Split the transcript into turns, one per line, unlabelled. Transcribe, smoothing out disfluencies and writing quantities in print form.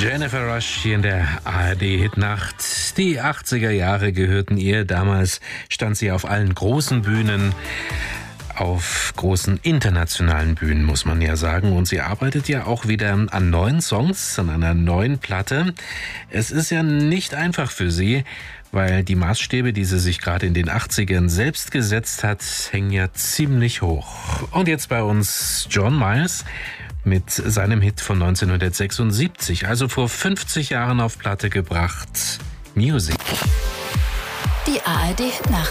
Jennifer Rush hier in der ARD-Hitnacht. Die 80er Jahre gehörten ihr. Damals stand sie auf allen großen Bühnen, auf großen internationalen Bühnen, muss man ja sagen. Und sie arbeitet ja auch wieder an neuen Songs, an einer neuen Platte. Es ist ja nicht einfach für sie, weil die Maßstäbe, die sie sich gerade in den 80ern selbst gesetzt hat, hängen ja ziemlich hoch. Und jetzt bei uns John Myers mit seinem Hit von 1976, also vor 50 Jahren auf Platte gebracht, Music.
Die ARD-Hitnacht.